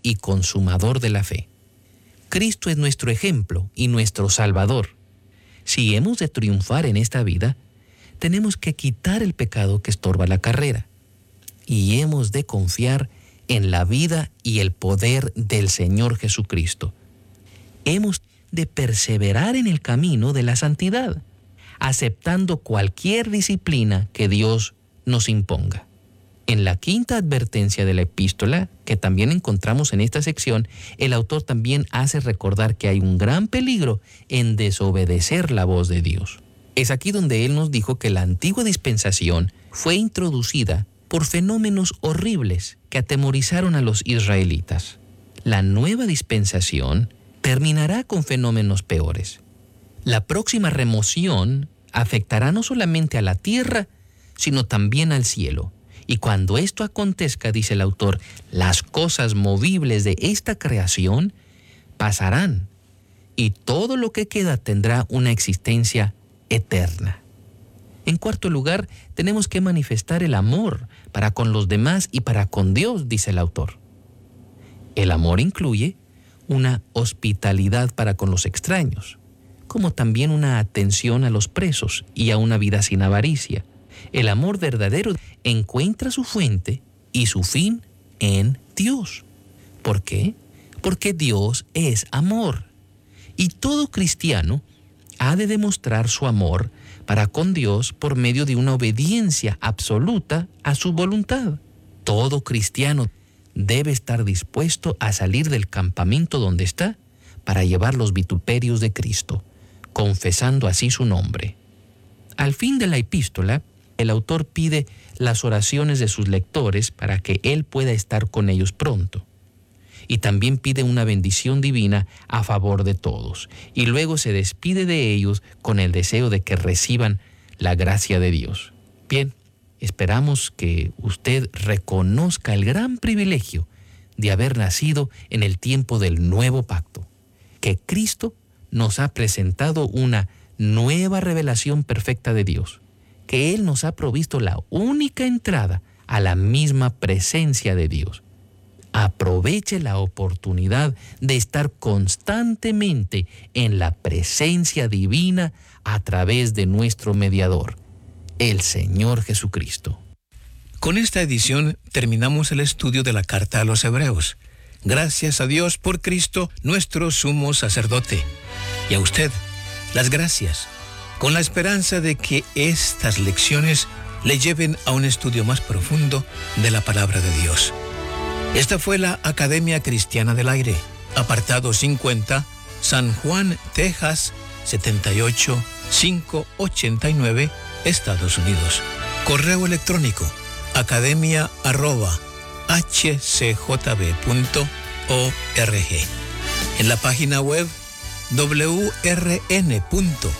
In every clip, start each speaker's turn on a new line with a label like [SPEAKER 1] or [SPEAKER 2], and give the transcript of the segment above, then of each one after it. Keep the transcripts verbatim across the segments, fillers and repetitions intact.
[SPEAKER 1] y consumador de la fe. Cristo es nuestro ejemplo y nuestro Salvador. Si hemos de triunfar en esta vida, tenemos que quitar el pecado que estorba la carrera y hemos de confiar en la vida y el poder del Señor Jesucristo. Hemos de perseverar en el camino de la santidad, aceptando cualquier disciplina que Dios nos imponga. En la quinta advertencia de la epístola, que también encontramos en esta sección, el autor también hace recordar que hay un gran peligro en desobedecer la voz de Dios. Es aquí donde él nos dijo que la antigua dispensación fue introducida por fenómenos horribles que atemorizaron a los israelitas. La nueva dispensación terminará con fenómenos peores. La próxima remoción afectará no solamente a la tierra, sino también al cielo. Y cuando esto acontezca, dice el autor, las cosas movibles de esta creación pasarán y todo lo que queda tendrá una existencia eterna. En cuarto lugar, tenemos que manifestar el amor para con los demás y para con Dios, dice el autor. El amor incluye una hospitalidad para con los extraños, como también una atención a los presos y a una vida sin avaricia. El amor verdadero encuentra su fuente y su fin en Dios. ¿Por qué? Porque Dios es amor. Y todo cristiano ha de demostrar su amor para con Dios por medio de una obediencia absoluta a su voluntad. Todo cristiano debe estar dispuesto a salir del campamento donde está para llevar los vituperios de Cristo, confesando así su nombre. Al fin de la epístola, el autor pide las oraciones de sus lectores para que él pueda estar con ellos pronto. Y también pide una bendición divina a favor de todos. Y luego se despide de ellos con el deseo de que reciban la gracia de Dios. Bien, esperamos que usted reconozca el gran privilegio de haber nacido en el tiempo del nuevo pacto. Que Cristo nos ha presentado una nueva revelación perfecta de Dios. Que Él nos ha provisto la única entrada a la misma presencia de Dios. Aproveche la oportunidad de estar constantemente en la presencia divina a través de nuestro mediador, el Señor Jesucristo.
[SPEAKER 2] Con esta edición terminamos el estudio de la carta a los Hebreos. Gracias a Dios por Cristo, nuestro sumo sacerdote. Y a usted, las gracias, con la esperanza de que estas lecciones le lleven a un estudio más profundo de la palabra de Dios. Esta fue la Academia Cristiana del Aire, apartado cincuenta, San Juan, Texas, setenta y ocho mil quinientos ochenta y nueve, Estados Unidos. Correo electrónico, academia arroba h c j b punto org. En la página web w r n punto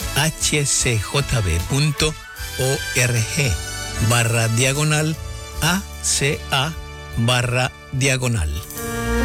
[SPEAKER 2] h c j b punto org barra diagonal a c a barra diagonal.